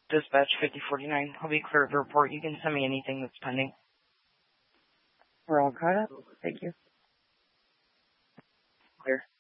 Dispatch 5049. I'll be clear to report. You can send me anything that's pending. We're all caught up. Thank you. Clear.